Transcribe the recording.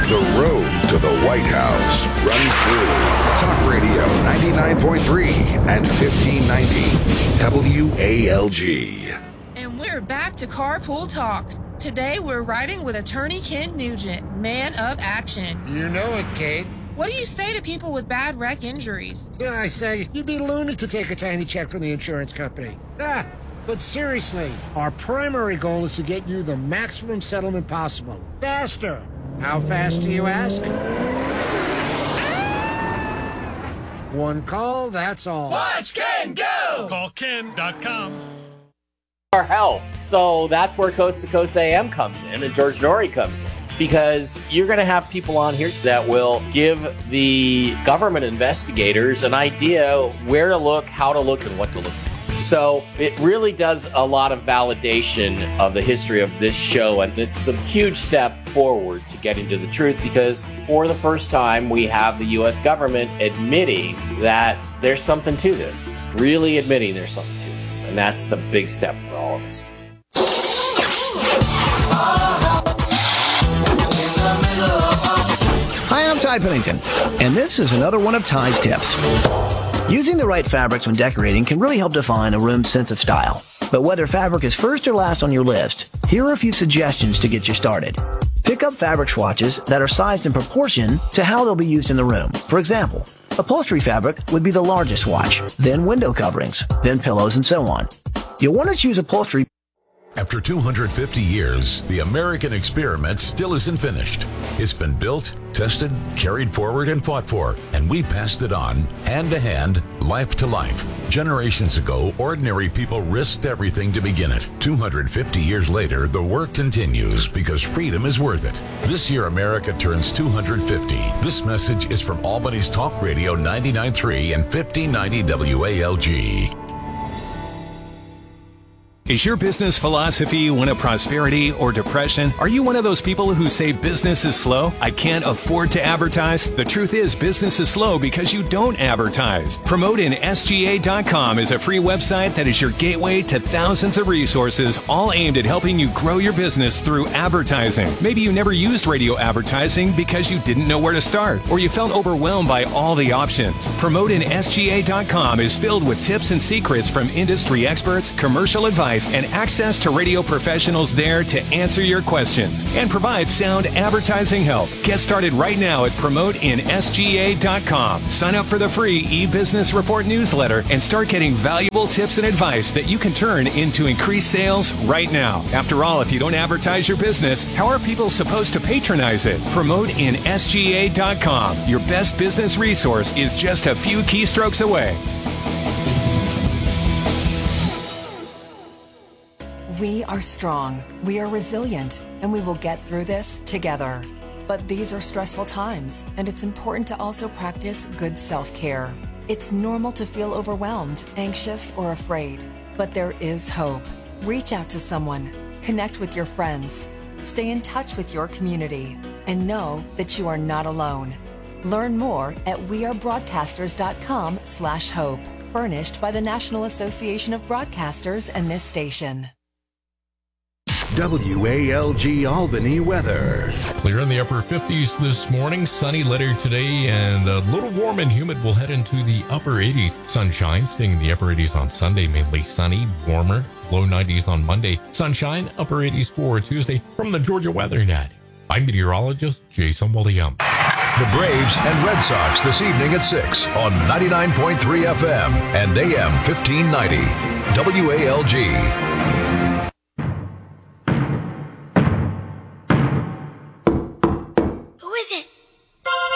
The road to the White House runs through Talk Radio 99.3 and 1590 WALG. And we're back to Carpool Talk. Today we're riding with attorney Ken Nugent, man of action. You know it, Kate. What do you say to people with bad wreck injuries? Yeah, I say you'd be loony to take a tiny check from the insurance company. But seriously, our primary goal is to get you the maximum settlement possible. Faster. How fast do you ask? One call, that's all. Watch Ken go! Call Ken.com. Our help. So that's where Coast to Coast AM comes in and George Norrie comes in. Because you're going to have people on here that will give the government investigators an idea where to look, how to look, and what to look for. So it really does a lot of validation of the history of this show, and this is a huge step forward to getting to the truth, because for the first time we have the U.S. government admitting that there's something to this, really admitting there's something to this, and that's a big step for all of us. Hi, I'm Ty Pennington, and this is another one of Ty's tips. Using the right fabrics when decorating can really help define a room's sense of style. But whether fabric is first or last on your list, here are a few suggestions to get you started. Pick up fabric swatches that are sized in proportion to how they'll be used in the room. For example, upholstery fabric would be the largest swatch, then window coverings, then pillows, and so on. You'll want to choose upholstery. After 250 years, the American experiment still isn't finished. It's been built, tested, carried forward, and fought for, and we passed it on, hand to hand, life to life. Generations ago, ordinary people risked everything to begin it. 250 years later, the work continues because freedom is worth it. This year, America turns 250. This message is from Albany's Talk Radio 99.3 and 1590 WALG. Is your business philosophy one of prosperity or depression? Are you one of those people who say business is slow? I can't afford to advertise? The truth is business is slow because you don't advertise. PromoteInSGA.com is a free website that is your gateway to thousands of resources, all aimed at helping you grow your business through advertising. Maybe you never used radio advertising because you didn't know where to start, or you felt overwhelmed by all the options. PromoteInSGA.com is filled with tips and secrets from industry experts, commercial advice, and access to radio professionals there to answer your questions and provide sound advertising help. Get started right now at PromoteInSGA.com. Sign up for the free e-business report newsletter and start getting valuable tips and advice that you can turn into increased sales right now. After all, if you don't advertise your business, how are people supposed to patronize it? PromoteInSGA.com. Your best business resource is just a few keystrokes away. We are strong, we are resilient, and we will get through this together. But these are stressful times, and it's important to also practice good self-care. It's normal to feel overwhelmed, anxious, or afraid, but there is hope. Reach out to someone, connect with your friends, stay in touch with your community, and know that you are not alone. Learn more at wearebroadcasters.com/hope, furnished by the National Association of Broadcasters and this station. WALG Albany weather. Clear in the upper 50s this morning. Sunny later today and a little warm and humid. We'll head into the upper 80s. Sunshine staying in the upper 80s on Sunday. Mainly sunny, warmer. Low 90s on Monday. Sunshine, upper 80s for Tuesday. From the Georgia Weather Net, I'm meteorologist Jason William. The Braves and Red Sox this evening at 6 on 99.3 FM and AM 1590 WALG. Who is it?